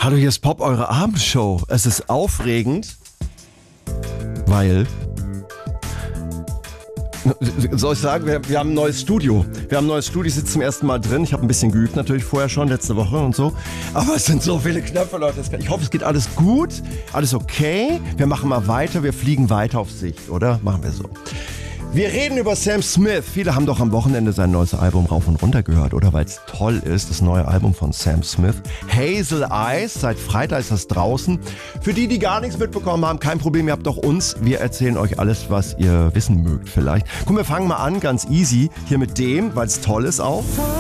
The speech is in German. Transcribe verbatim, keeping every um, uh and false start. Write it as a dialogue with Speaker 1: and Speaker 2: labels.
Speaker 1: Hallo, hier ist Pop, eure Abendshow. Es ist aufregend, weil... Soll ich sagen, wir, wir haben ein neues Studio. Wir haben ein neues Studio, ich sitze zum ersten Mal drin. Ich habe ein bisschen geübt natürlich vorher schon, letzte Woche und so. Aber es sind so viele Knöpfe, Leute. Ich hoffe, es geht alles gut, alles okay. Wir machen mal weiter, wir fliegen weiter auf Sicht, oder? Machen wir so. Wir reden über Sam Smith. Viele haben doch am Wochenende sein neues Album rauf und runter gehört, oder? Weil es toll ist, das neue Album von Sam Smith. Hazel Eyes, seit Freitag ist das draußen. Für die, die gar nichts mitbekommen haben, kein Problem, ihr habt doch uns. Wir erzählen euch alles, was ihr wissen mögt vielleicht. Komm, wir fangen mal an, ganz easy, hier mit dem, weil es toll ist auch.